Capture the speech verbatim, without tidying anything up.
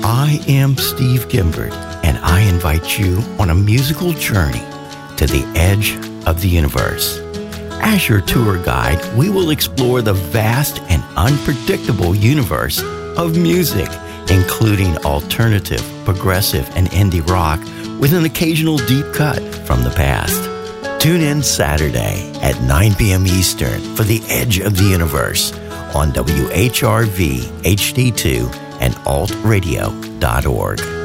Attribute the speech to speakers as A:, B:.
A: I am Steve Gimbert, and I invite you on a musical journey to the edge of the universe. As your tour guide, we will explore the vast and unpredictable universe of music, including alternative, progressive, and indie rock, with an occasional deep cut from the past. Tune in Saturday at nine p.m. Eastern for The Edge of the Universe on W H R V H D two and alt radio dot org.